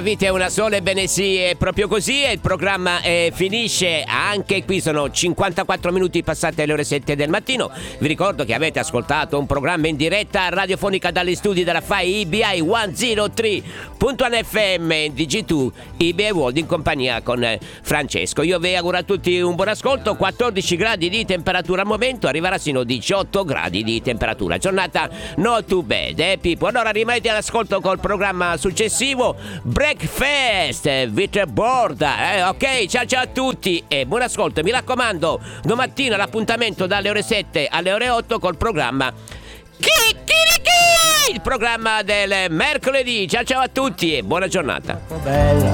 Vita è una sola, ebbene sì, è proprio così e il programma finisce anche qui, sono 54 minuti passati alle ore 7 del mattino. Vi ricordo che avete ascoltato un programma in diretta radiofonica dagli studi della FAI IBI 103.1 FM DG2 IBI World in compagnia con Francesco. Io vi auguro a tutti un buon ascolto. 14 gradi di temperatura al momento, arriverà sino a 18 gradi di temperatura. Giornata not too bad, Pippo? Allora rimanete all'ascolto col programma successivo Breakfast with Borda, ok? Ciao a tutti e buon ascolto. Mi raccomando, domattina l'appuntamento dalle ore 7 alle ore 8 col programma Chicchirichi, il programma del mercoledì. Ciao a tutti e buona giornata.